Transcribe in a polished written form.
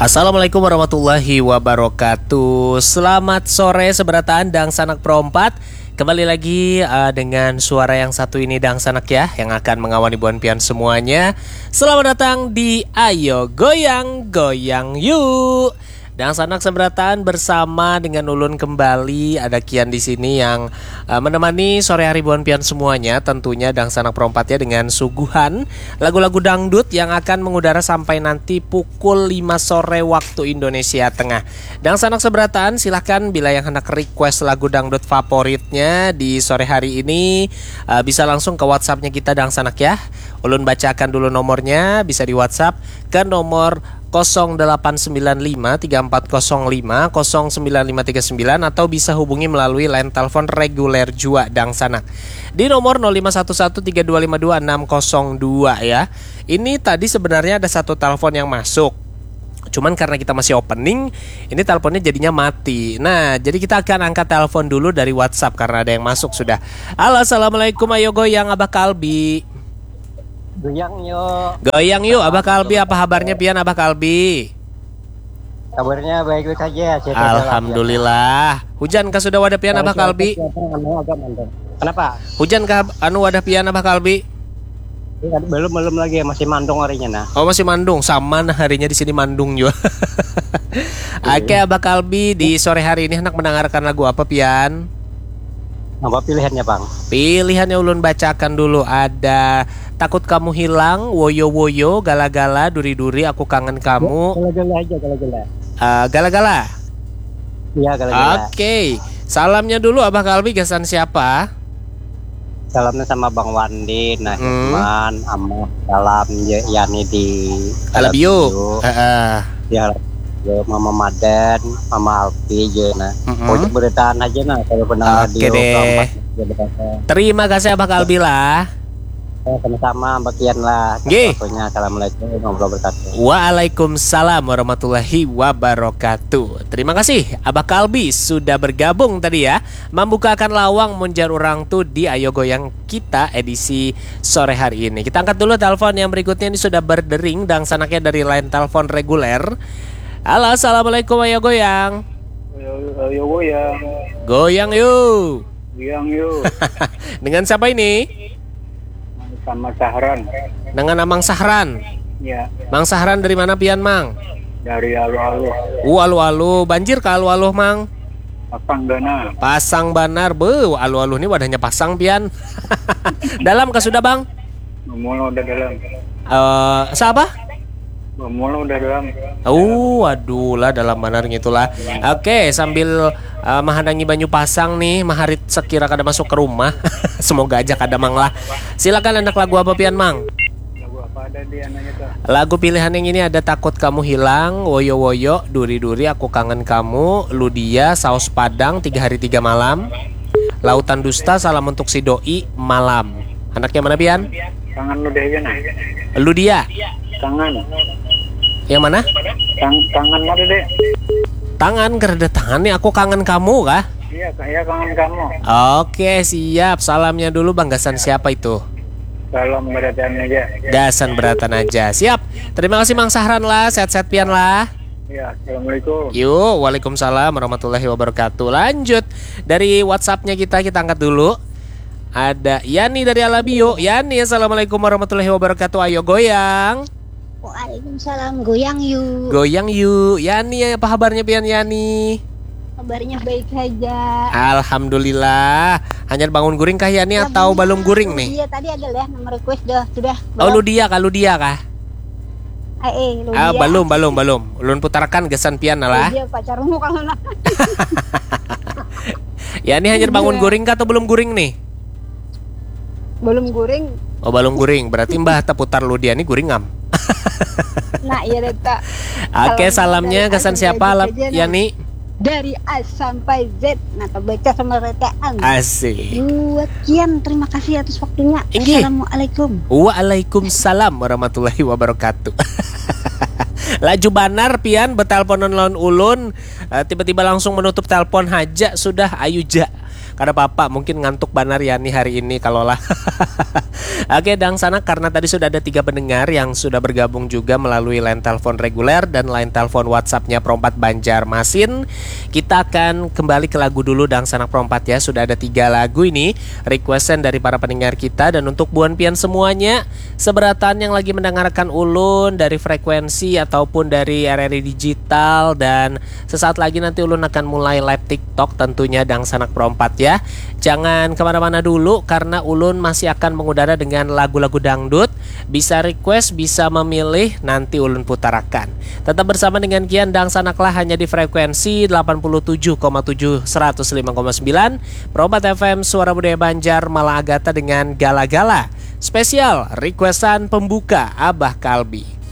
Assalamualaikum warahmatullahi wabarakatuh. Selamat sore seberataan Dang Sanak Perompat. Kembali lagi dengan suara yang satu ini Dang Sanak ya, yang akan mengawani buan pian semuanya. Selamat datang di Ayo Goyang Goyang Yuk. Dang Sanak seberataan bersama dengan Ulun kembali. Ada Kian di sini yang menemani sore hari buan pian semuanya. Tentunya Dang Sanak Perompat ya, dengan suguhan lagu-lagu dangdut yang akan mengudara sampai nanti pukul 5 sore waktu Indonesia Tengah. Dang Sanak seberataan silahkan bila yang hendak request lagu dangdut favoritnya di sore hari ini bisa langsung ke WhatsAppnya kita Dang Sanak ya. Ulun bacakan dulu nomornya, bisa di WhatsApp ke nomor 0895-3405-09539 atau bisa hubungi melalui line telepon reguler jua Dang Sanak di nomor 05113252-602 ya. Ini tadi sebenarnya ada satu telepon yang masuk, cuman karena kita masih opening, ini teleponnya jadinya mati. Nah, jadi kita akan angkat telepon dulu dari WhatsApp karena ada yang masuk sudah. Halo, assalamualaikum, ayo goyang Abah Kalbi. Goyang yuk. Goyang yuk Abah Kalbi, apa kabarnya pian Abah Kalbi? Kabarnya baik-baik saja. Alhamdulillah. Hujan kah sudah wadah pian Abah Kalbi? Kenapa? Hujan kah wadah pian Abah Kalbi? Belum lagi, masih mandung harinya nah. Oh, masih mandung, sama nah harinya di sini mandung juga. Oke Abah Kalbi, di sore hari ini hendak mendengarkan lagu apa pian? Apa pilihannya bang? Pilihannya ulun bacakan dulu. Ada Takut Kamu Hilang, Woyo Woyo, Gala-gala, Duri-duri, Aku Kangen Kamu. Gala-gala aja, gala-gala. Gala-gala. Iya, gala-gala. Oke. Salamnya dulu Abah Kalbi, gasan siapa? Salamnya sama Bang Wandi, nah teman, sama salam Yani di Alabio. Ya, Mama Madan, Mama Alfi aja nah. Pokoknya beritaan aja nah kalau benar radio. Oke deh. Terima kasih Abah Kalbi lah. Sama-sama Mbak Kian lah. Pokoknya assalamualaikum warahmatullahi wabarakatuh. Waalaikumsalam warahmatullahi wabarakatuh. Terima kasih Abah Kalbi sudah bergabung tadi ya, membukakan lawang monjar orang tuh di Ayo Goyang kita edisi sore hari ini. Kita angkat dulu telepon yang berikutnya, ini sudah berdering Dang Sanaknya dari line telepon reguler. Halo, assalamualaikum, ayo goyang. Ayo goyang. Goyang yuk. Goyang yuk. Dengan siapa ini? Sama Sahran. Dengan Amang Sahran. Ya. Mang Sahran dari mana pian Mang? Dari Alu-alu. Alu-alu. Banjir ke Alu-alu Mang? Pasang Banar. Pasang Banar. Alu-alu ini wadahnya pasang pian. Dalam kah sudah Bang? Mulu udah dalam. Siapa? Mulu udah dalam. Waduh lah dalam Banar gitulah. Oke, sambil mahadangi Banyu Pasang nih, maharit sekira kada masuk ke rumah. Semoga aja kada Mang lah. Silakan hendak lagu apa pian Mang? Lagu apa ada di anaknya tuh? Lagu pilihan yang ini ada Takut Kamu Hilang, Woyo Woyo, Duri-duri, Aku Kangen Kamu, Ludia, Saus Padang, 3 Hari 3 Malam, Lautan Dusta, Salam Untuk Si Doi, Malam. Anaknya mana pian? Tangan lu deh ya nah. Ludia. Tangan. Yang mana? Tangan mana deh? Tangan, kereda tangan nih, Aku Kangen Kamu kah? Iya, kangen kamu. Oke, siap. Salamnya dulu Bang, gasan siapa itu? Salam beratan aja. Gasan beratan aja. Siap. Terima kasih Mang Sahran lah, sehat-sehat pian lah. Ya, assalamualaikum. Yuk, waalaikumsalam warahmatullahi wabarakatuh. Lanjut dari WhatsAppnya kita angkat dulu. Ada Yani dari Alabio. Yani, assalamualaikum warahmatullahi wabarakatuh. Ayo goyang. Waalaikumsalam, goyang yuk. Goyang yuk. Yani, apa kabarnya pian Yani? Kabarnya baik saja. Alhamdulillah. Hanya bangun guring kah Yani atau belum guring nih? Iya, tadi ada lah nomor request sudah. Oh, Ludia kah? Ludia. Belum. Ulun putarkan gesan pian lah. Ludia pacarmu kalau nak. Yani hanya bangun guring kah atau belum guring nih? Belum guring. Oh, belum guring. Berarti Mbah putar Ludia nih guring ngam. Nah, iya Reta. Oke, salamnya kesan siapa Yani? Dari A sampai Z. Nah, baca sama retaan. Asik. Buat Kian, terima kasih atas waktunya. Inggih. Assalamualaikum. Waalaikumsalam warahmatullahi wabarakatuh. Laju Banar pian betalponon lawan ulun, tiba-tiba langsung menutup telepon haja sudah ayu ja. Kada apa-apa, mungkin ngantuk banar ya nih hari ini kalau lah. Oke, Dang Sanak, karena tadi sudah ada 3 pendengar yang sudah bergabung juga melalui line telepon reguler dan line telepon WhatsAppnya Perompat Banjarmasin. Kita akan kembali ke lagu dulu, Dang Sanak Perompat ya. Sudah ada 3 lagu ini requestan dari para pendengar kita. Dan untuk buan pian semuanya, seberatan yang lagi mendengarkan ulun dari frekuensi ataupun dari RRI Digital, dan sesaat lagi nanti ulun akan mulai live TikTok tentunya Dang Sanak Perompat ya. Jangan kemana-mana dulu karena ulun masih akan mengudara dengan lagu-lagu dangdut. Bisa request, bisa memilih, nanti ulun putarakan. Tetap bersama dengan Kian Dang Sanaklah hanya di frekuensi 87,7 105,9 Perompat FM, Suara Budaya Banjar Malahagata dengan Gala-Gala. Spesial requestan pembuka Abah Kalbi.